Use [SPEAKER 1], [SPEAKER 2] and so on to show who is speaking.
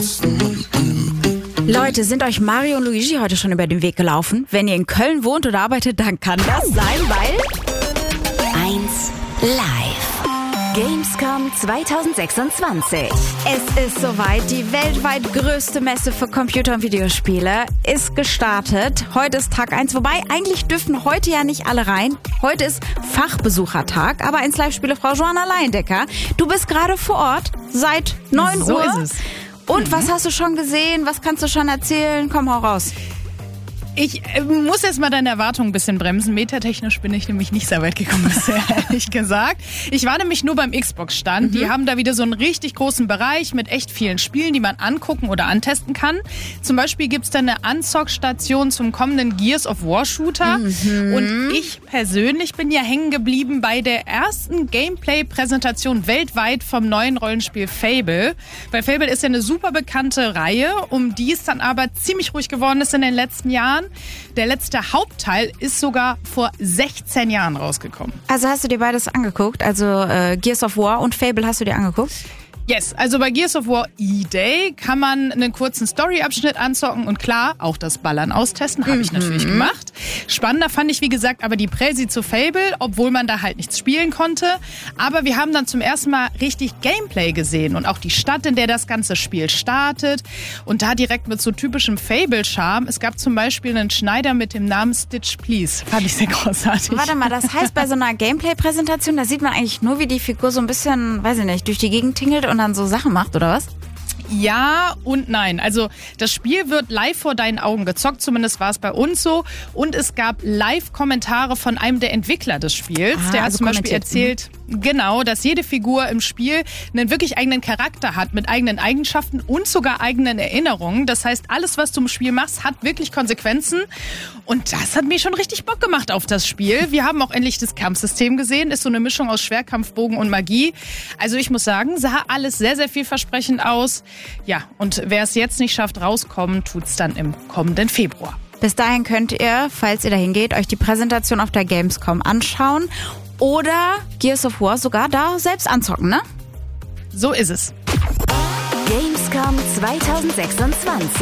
[SPEAKER 1] Leute, sind euch Mario und Luigi heute schon über den Weg gelaufen? Wenn ihr in Köln wohnt oder arbeitet, dann kann das sein, weil
[SPEAKER 2] 1 Live. Gamescom 2026.
[SPEAKER 1] es ist soweit. Die weltweit größte Messe für Computer- und Videospiele ist gestartet. Heute ist Tag 1, wobei eigentlich dürfen heute ja nicht alle rein. Heute ist Fachbesuchertag, aber 1 Live-Spiele-Frau Joanna Leindecker, du bist gerade vor Ort seit 9 Uhr.
[SPEAKER 3] So ist es.
[SPEAKER 1] Und was hast du schon gesehen? Was kannst du schon erzählen? Komm, hau raus.
[SPEAKER 3] Ich muss jetzt mal deine Erwartungen ein bisschen bremsen. Metatechnisch bin ich nämlich nicht sehr weit gekommen bisher, ehrlich gesagt. Ich war nämlich nur beim Xbox-Stand. Die haben da wieder so einen richtig großen Bereich mit echt vielen Spielen, die man angucken oder antesten kann. Zum Beispiel gibt's da eine Unzock-Station zum kommenden Gears of War-Shooter. Und ich persönlich bin ja hängen geblieben bei der ersten Gameplay-Präsentation weltweit vom neuen Rollenspiel Fable. Weil Fable ist ja eine super bekannte Reihe, um die es dann aber ziemlich ruhig geworden ist in den letzten Jahren. Der letzte Hauptteil ist sogar vor 16 Jahren rausgekommen.
[SPEAKER 1] Also hast du dir beides angeguckt? Also Gears of War und Fable hast du dir angeguckt?
[SPEAKER 3] Yes, also bei Gears of War E-Day kann man einen kurzen Story-Abschnitt anzocken und klar, auch das Ballern austesten, habe ich natürlich gemacht. Spannender fand ich, wie gesagt, aber die Präsi zu Fable, obwohl man da halt nichts spielen konnte. Aber wir haben dann zum ersten Mal richtig Gameplay gesehen und auch die Stadt, in der das ganze Spiel startet. Und da direkt mit so typischem Fable-Charme. Es gab zum Beispiel einen Schneider mit dem Namen Stitch Please. Fand ich sehr großartig.
[SPEAKER 1] Warte mal, das heißt, bei so einer Gameplay-Präsentation, da sieht man eigentlich nur, wie die Figur so ein bisschen, weiß ich nicht, durch die Gegend tingelt und dann so Sachen macht, oder was?
[SPEAKER 3] Ja und nein. Also das Spiel wird live vor deinen Augen gezockt, zumindest war es bei uns so. Und es gab Live-Kommentare von einem der Entwickler des Spiels. Der hat
[SPEAKER 1] also
[SPEAKER 3] zum Beispiel erzählt, genau, dass jede Figur im Spiel einen wirklich eigenen Charakter hat, mit eigenen Eigenschaften und sogar eigenen Erinnerungen. Das heißt, alles, was du im Spiel machst, hat wirklich Konsequenzen. Und das hat mir schon richtig Bock gemacht auf das Spiel. Wir haben auch endlich das Kampfsystem gesehen. Ist so eine Mischung aus Schwerkampf, Bogen und Magie. Also ich muss sagen, sah alles sehr, sehr vielversprechend aus. Ja, und wer es jetzt nicht schafft, rauskommen, tut's dann im kommenden Februar.
[SPEAKER 1] Bis dahin könnt ihr, falls ihr dahin geht, euch die Präsentation auf der Gamescom anschauen oder Gears of War sogar da selbst anzocken, ne?
[SPEAKER 3] So ist es.
[SPEAKER 2] Gamescom 2026.